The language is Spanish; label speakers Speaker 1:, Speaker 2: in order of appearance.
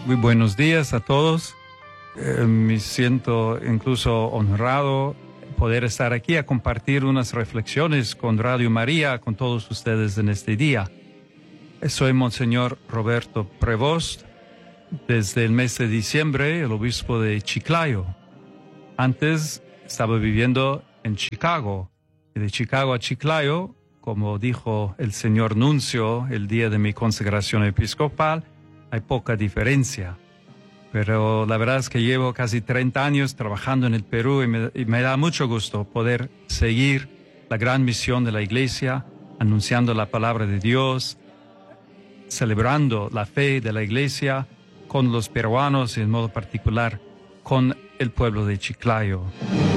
Speaker 1: Muy buenos días a todos. Me siento incluso honrado poder estar aquí a compartir unas reflexiones con Radio María, con todos ustedes en este día. Soy Monseñor Roberto Prevost, desde el mes de diciembre, el obispo de Chiclayo. Antes estaba viviendo en Chicago, y de Chicago a Chiclayo, como dijo el señor nuncio el día de mi consagración episcopal, hay poca diferencia. Pero la verdad es que llevo casi 30 años trabajando en el Perú y me da mucho gusto poder seguir la gran misión de la Iglesia, anunciando la palabra de Dios, celebrando la fe de la Iglesia con los peruanos y en modo particular con el pueblo de Chiclayo.